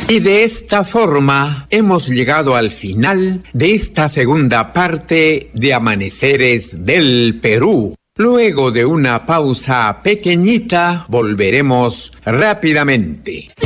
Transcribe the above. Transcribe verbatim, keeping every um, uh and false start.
Y de esta forma hemos llegado al final de esta segunda parte de Amaneceres del Perú. Luego de una pausa pequeñita, volveremos rápidamente.